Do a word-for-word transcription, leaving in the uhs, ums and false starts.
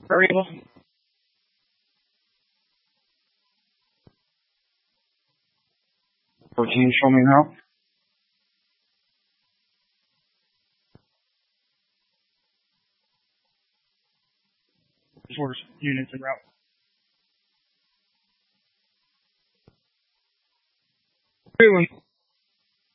Variable. fourteen, show me how. Orders, units en route. Two.